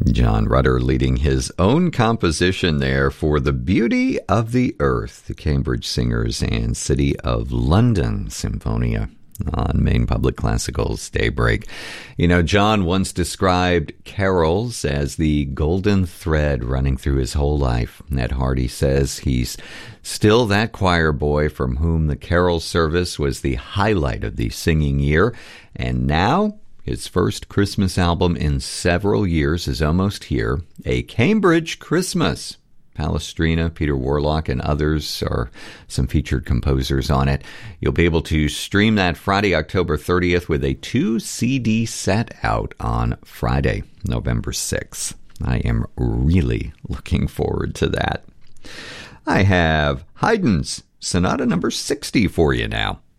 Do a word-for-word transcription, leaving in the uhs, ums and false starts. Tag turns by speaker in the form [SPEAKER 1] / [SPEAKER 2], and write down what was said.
[SPEAKER 1] John Rutter leading his own composition there for The Beauty of the Earth, the Cambridge Singers and City of London Symphonia on Maine Public Classical's Daybreak. You know, John once described carols as the golden thread running through his whole life. Ned Hardy says he's still that choir boy from whom the carol service was the highlight of the singing year, and now his first Christmas album in several years is almost here, A Cambridge Christmas. Palestrina, Peter Warlock, and others are some featured composers on it. You'll be able to stream that Friday, October thirtieth, with a two C D set out on Friday, November sixth. I am really looking forward to that. I have Haydn's Sonata number sixty for you now.